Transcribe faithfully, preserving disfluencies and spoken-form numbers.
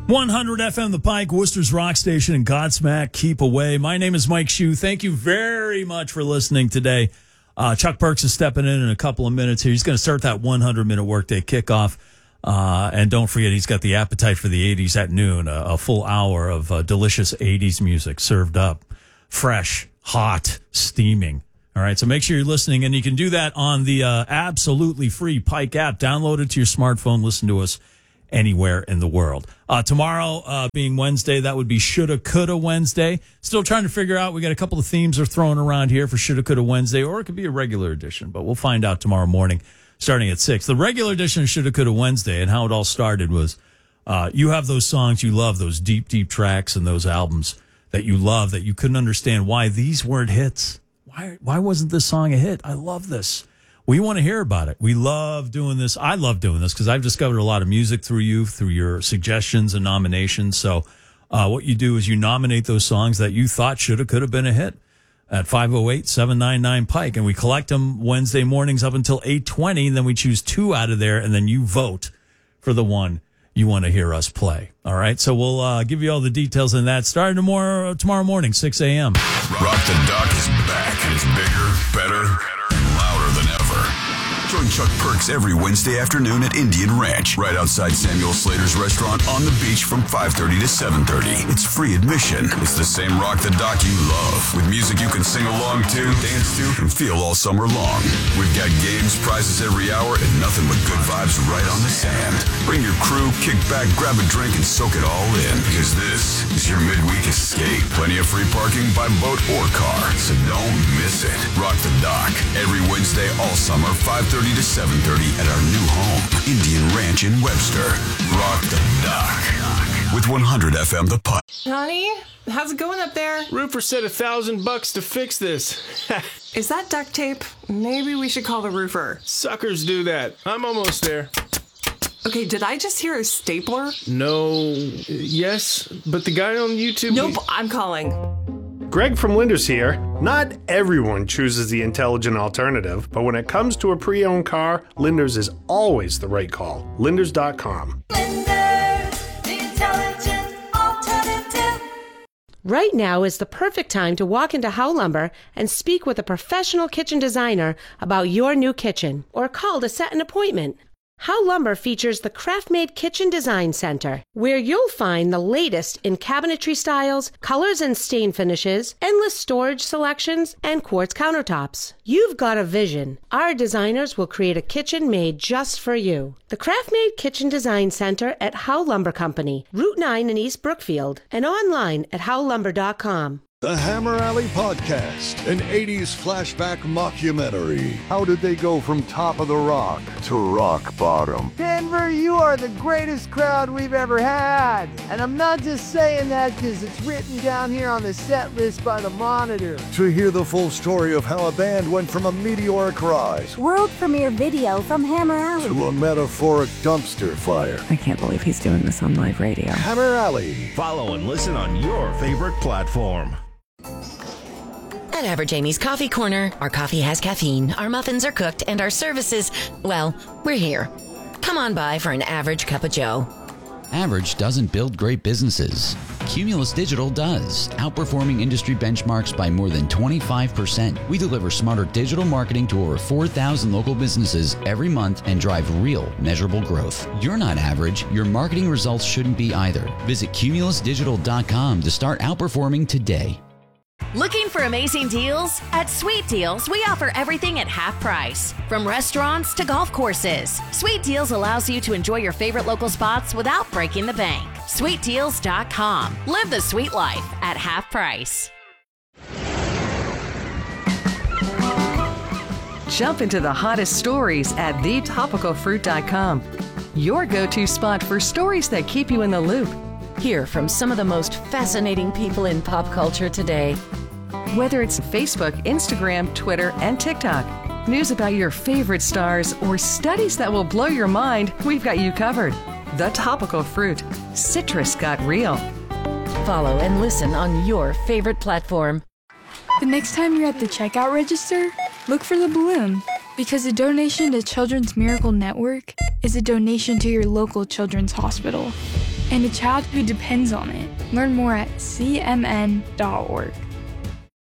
one hundred F M The Pike, Worcester's Rock Station, and Godsmack, keep away. My name is Mike Shue. Thank you very much for listening today. Uh, Chuck Perks is stepping in in a couple of minutes here. He's going to start that hundred minute workday kickoff. Uh, and don't forget, he's got the Appetite for the eighties at noon, a, a full hour of uh, delicious eighties music served up, fresh, hot, steaming. All right, so make sure you're listening, and you can do that on the uh, absolutely free Pike app. Download it to your smartphone. Listen to us anywhere in the world. Uh, tomorrow, uh, being Wednesday, that would be Shoulda Coulda Wednesday. Still trying to figure out. We got a couple of themes are thrown around here for Shoulda Coulda Wednesday, or it could be a regular edition, but we'll find out tomorrow morning starting at six. The regular edition of Shoulda Coulda Wednesday, and how it all started was uh, you have those songs you love, those deep, deep tracks and those albums that you love that you couldn't understand why these weren't hits. Why, why wasn't this song a hit? I love this. We want to hear about it. We love doing this. I love doing this because I've discovered a lot of music through you, through your suggestions and nominations. So uh, what you do is you nominate those songs that you thought should have, could have been a hit at five oh eight, seven nine nine, Pike. And we collect them Wednesday mornings up until eight twenty. And then we choose two out of there. And then you vote for the one you want to hear us play. All right. So we'll uh, give you all the details on that starting tomorrow, tomorrow morning, six a.m. Rock the Dock is back. It's bigger, better, louder than ever. Join Chuck Perks every Wednesday afternoon at Indian Ranch, right outside Samuel Slater's restaurant on the beach from five thirty to seven thirty. It's free admission. It's the same Rock the Dock you love, with music you can sing along to, dance to, and feel all summer long. We've got games, prizes every hour, and nothing but good vibes right on the sand. Bring your crew, kick back, grab a drink, and soak it all in, because this is your midweek escape. Plenty of free parking by boat or car, so don't miss it. Rock the Dock, every Wednesday all summer, five thirty to seven thirty at our new home, Indian Ranch in Webster. Rock the Dock with one hundred F M The Pike. Honey, how's it going up there? Roofer said a thousand bucks to fix this. Is that duct tape? Maybe we should call the roofer. Suckers do that. I'm almost there. Okay, did I just hear a stapler? No. Yes, but the guy on YouTube... Nope, I'm calling. Greg from Linders here. Not everyone chooses the intelligent alternative, but when it comes to a pre-owned car, Linders is always the right call. Linders dot com. Linders, the intelligent alternative. Right now is the perfect time to walk into Howe Lumber and speak with a professional kitchen designer about your new kitchen, or call to set an appointment. Howe Lumber features the Craft-Made Kitchen Design Center, where you'll find the latest in cabinetry styles, colors and stain finishes, endless storage selections, and quartz countertops. You've got a vision. Our designers will create a kitchen made just for you. The Craft-Made Kitchen Design Center at Howe Lumber Company, Route nine in East Brookfield, and online at howe lumber dot com. The Hammer Alley Podcast, an eighties flashback mockumentary. How did they go from top of the rock to rock bottom? Denver, you are the greatest crowd we've ever had. And I'm not just saying that because it's written down here on the set list by the Monitor. To hear the full story of how a band went from a meteoric rise, world premiere video from Hammer Alley, to a metaphoric dumpster fire. I can't believe he's doing this on live radio. Hammer Alley. Follow and listen on your favorite platform. At Average Amy's Coffee Corner, our coffee has caffeine, our muffins are cooked, and our services, well, we're here. Come on by for an average cup of joe. Average doesn't build great businesses. Cumulus Digital does, outperforming industry benchmarks by more than twenty-five percent. We deliver smarter digital marketing to over four thousand local businesses every month and drive real, measurable growth. You're not average. Your marketing results shouldn't be either. Visit cumulus digital dot com to start outperforming today. Looking for amazing deals? At Sweet Deals, we offer everything at half price. From restaurants to golf courses, Sweet Deals allows you to enjoy your favorite local spots without breaking the bank. sweet deals dot com. Live the sweet life at half price. Jump into the hottest stories at the topical fruit dot com. Your go-to spot for stories that keep you in the loop. Hear from some of the most fascinating people in pop culture today. Whether it's Facebook, Instagram, Twitter, and TikTok, news about your favorite stars, or studies that will blow your mind, we've got you covered. The Topical Fruit. Citrus got real. Follow and listen on your favorite platform. The next time you're at the checkout register, look for the balloon, because a donation to Children's Miracle Network is a donation to your local children's hospital. and a child who depends on it. Learn more at c m n dot org.